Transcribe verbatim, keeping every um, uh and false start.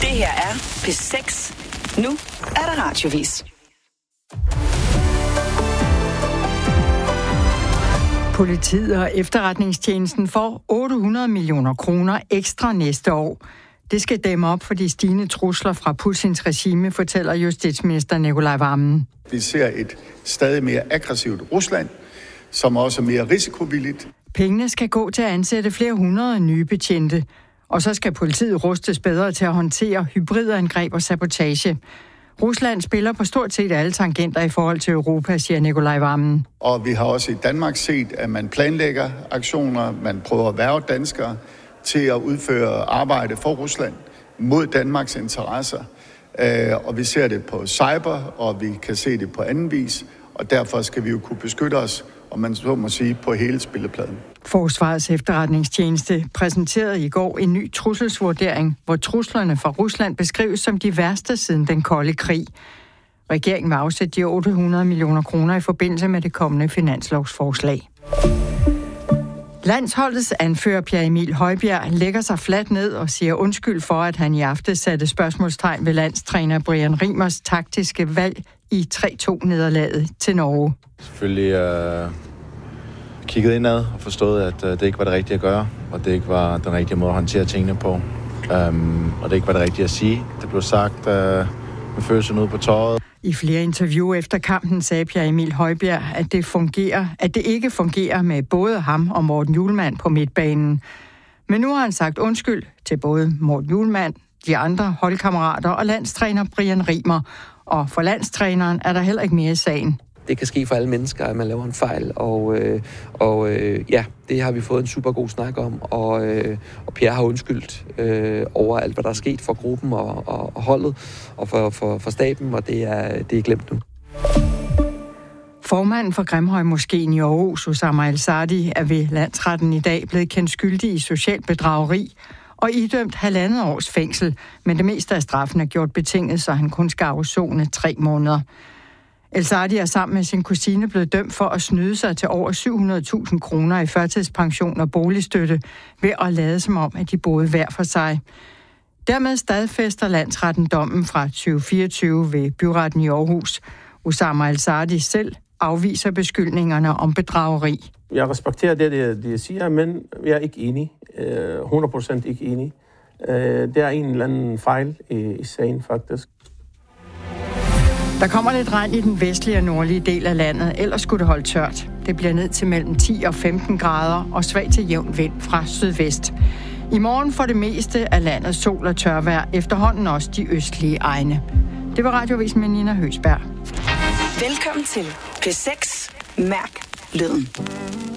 Det her er P seks. Nu er der radiovis. Politiet og efterretningstjenesten får otte hundrede millioner kroner ekstra næste år. Det skal dæmme op for de stigende trusler fra Putins regime, fortæller justitsminister Nicolai Wammen. Vi ser et stadig mere aggressivt Rusland, som også er mere risikovilligt. Pengene skal gå til at ansætte flere hundrede nye betjente. Og så skal politiet rustes bedre til at håndtere hybridangreb og sabotage. Rusland spiller på stort set alle tangenter i forhold til Europa, siger Nicolai Wammen. Og vi har også i Danmark set, at man planlægger aktioner, man prøver at hverve danskere til at udføre arbejde for Rusland mod Danmarks interesser. Og vi ser det på cyber, og vi kan se det på anden vis, og derfor skal vi jo kunne beskytte os, og man så må sige, på hele spillepladen. Forsvarets efterretningstjeneste præsenterede i går en ny trusselsvurdering, hvor truslerne fra Rusland beskrives som de værste siden den kolde krig. Regeringen vil afsætte de otte hundrede millioner kroner i forbindelse med det kommende finanslovsforslag. Landsholdets anfører Pierre Emil Højbjerg lægger sig fladt ned og siger undskyld for, at han i aften satte spørgsmålstegn ved landstræner Brian Riemers taktiske valg i tre to nederlaget til Norge. Selvfølgelig øh, kigget indad og forstået, at øh, det ikke var det rigtige at gøre, og det ikke var den rigtige måde at håndtere tingene på. Um, og det ikke var det rigtige at sige. Det blev sagt øh, med følelsen ud på tøjet. I flere interview efter kampen sagde Pierre Emil Højbjerg, at det, fungerer, at det ikke fungerer med både ham og Morten Hjulmand på midtbanen. Men nu har han sagt undskyld til både Morten Hjulmand, de andre holdkammerater og landstræner Brian Riemer. Og for landstræneren er der heller ikke mere i sagen. Det kan ske for alle mennesker, at man laver en fejl, og, øh, og øh, ja, det har vi fået en super god snak om, og, øh, og Pierre har undskyldt øh, over alt, hvad der er sket for gruppen og, og, og holdet, og for, for, for staben, og det er, det er glemt nu. Formanden for Grimhøjmoskeen i Aarhus, Oussama El-Saadi, er ved landsretten i dag blevet kendt skyldig i socialt bedrageri og idømt halvandet års fængsel, men det meste af straffen er gjort betinget, så han kun skal afsone tre måneder. El-Saadi er sammen med sin kusine blevet dømt for at snyde sig til over syv hundrede tusind kroner i førtidspension og boligstøtte ved at lade som om, at de boede hver for sig. Dermed stadfæster landsretten dommen fra tyve fireogtyve ved byretten i Aarhus. Oussama El-Saadi selv afviser beskyldningerne om bedrageri. Jeg respekterer det, de, de siger, men jeg er ikke enig. hundrede procent ikke enig. Det er en eller anden fejl i, i sagen, faktisk. Der kommer lidt regn i den vestlige og nordlige del af landet, ellers skulle det holde tørt. Det bliver ned til mellem ti og femten grader og svag til jævn vind fra sydvest. I morgen får det meste af landet sol og tørvejr, efterhånden også de østlige egne. Det var Radiovisen med Nina Høsberg. Velkommen til P seks. Mærk lyden.